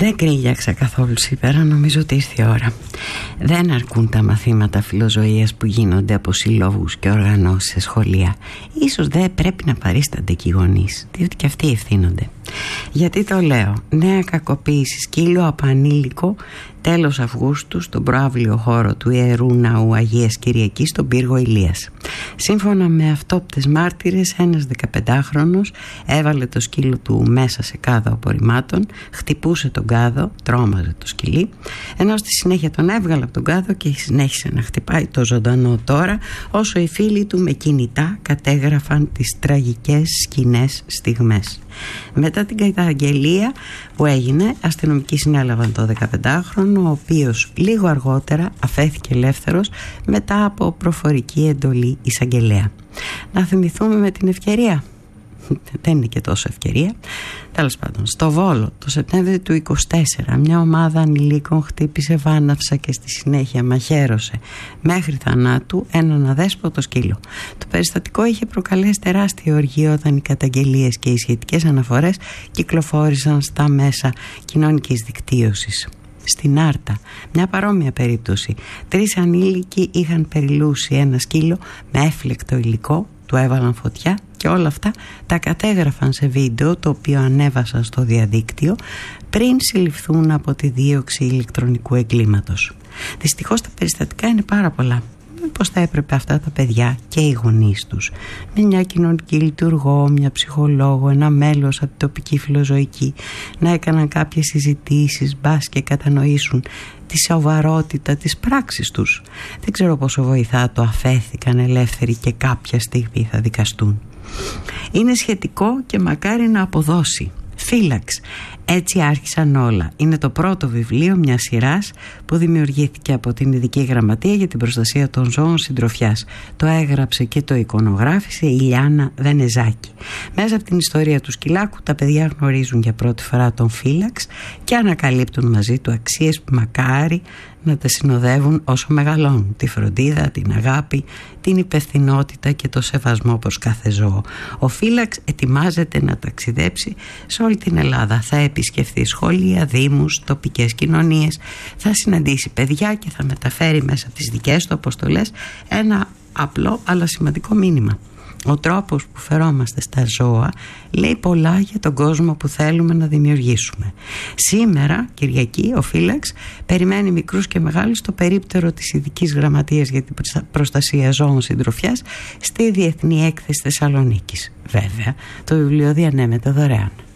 Δεν κρύγιαξα καθόλου σήμερα, νομίζω ότι ήρθε η ώρα. Δεν αρκούν τα μαθήματα φιλοζωίας που γίνονται από συλλόγους και οργανώσεις σε σχολεία. Ίσως δεν πρέπει να παρίστανται και οι γονείς, διότι και αυτοί ευθύνονται. Γιατί το λέω? Νέα κακοποίηση σκύλου από ανήλικο τέλος Αυγούστου στον προαύλιο χώρο του Ιερού Ναού Αγίας Κυριακής στον πύργο Ηλίας. Σύμφωνα με αυτόπτες μάρτυρες, ένας 15χρονος έβαλε το σκύλο του μέσα σε κάδο απορριμμάτων, χτυπούσε τον κάδο, τρόμαζε το σκυλί, ενώ στη συνέχεια τον έβγαλε από τον κάδο και συνέχισε να χτυπάει το ζωντανό τώρα, όσο οι φίλοι του με κινητά κατέγραφαν τις τραγικές σκηνές στιγμές. Μετά την καταγγελία που έγινε, αστυνομικοί συνέλαβαν το 15χρονο, ο οποίος λίγο αργότερα αφέθηκε ελεύθερος μετά από προφορική εντολή εισαγγελέα. Να θυμηθούμε με την ευκαιρία, δεν είναι και τόσο ευκαιρία, τέλος πάντων, στο Βόλο το Σεπτέμβριο του 24 μια ομάδα ανηλίκων χτύπησε βάναυσα και στη συνέχεια μαχαίρωσε μέχρι θανάτου έναν αδέσποτο σκύλο. Το περιστατικό είχε προκαλέσει τεράστια οργή όταν οι καταγγελίες και οι σχετικές αναφορές κυκλοφόρησαν στα μέσα κοινωνικής δικτύωσης. Στην Άρτα, μια παρόμοια περίπτωση, 3 ανήλικοι είχαν περιλούσει ένα σκύλο με έφλεκτο υλικό, του έβαλαν φωτιά και όλα αυτά τα κατέγραφαν σε βίντεο, το οποίο ανέβασαν στο διαδίκτυο πριν συλληφθούν από τη δίωξη ηλεκτρονικού εγκλήματος. Δυστυχώς τα περιστατικά είναι πάρα πολλά. Μήπως θα έπρεπε αυτά τα παιδιά και οι γονείς τους, με μια κοινωνική λειτουργό, μια ψυχολόγο, ένα μέλος από την τοπική φιλοζωική, να έκαναν κάποιες συζητήσεις, μπας και κατανοήσουν τη σοβαρότητα της πράξης τους. Δεν ξέρω πόσο βοηθά το αφέθηκαν ελεύθεροι και κάποια στιγμή θα δικαστούν. Είναι σχετικό και μακάρι να αποδώσει. Φύλαξ. Έτσι άρχισαν όλα. Είναι το πρώτο βιβλίο μιας σειράς που δημιουργήθηκε από την Ειδική Γραμματεία για την Προστασία των Ζώων Συντροφιάς. Το έγραψε και το εικονογράφησε η Λιάννα Δενεζάκη. Μέσα από την ιστορία του σκυλάκου τα παιδιά γνωρίζουν για πρώτη φορά τον Φύλαξ και ανακαλύπτουν μαζί του αξίες που μακάρι να τα συνοδεύουν όσο μεγαλώνουν. Τη φροντίδα, την αγάπη, την υπευθυνότητα και το σεβασμό προς κάθε ζώο. Ο Φύλαξ ετοιμάζεται να ταξιδέψει σε όλη την Ελλάδα. Θα επισκεφθεί σχολεία, δήμους, τοπικές κοινωνίες, θα συναντήσει παιδιά και θα μεταφέρει μέσα από τις δικές του αποστολές ένα απλό αλλά σημαντικό μήνυμα. Ο τρόπος που φερόμαστε στα ζώα λέει πολλά για τον κόσμο που θέλουμε να δημιουργήσουμε. Σήμερα, Κυριακή, ο Φύλαξ περιμένει μικρούς και μεγάλους στο περίπτερο της Ειδικής Γραμματείας για την Προστασία Ζώων Συντροφιάς στη Διεθνή Έκθεση Θεσσαλονίκης. Βέβαια, το βιβλίο διανέμεται δωρεάν.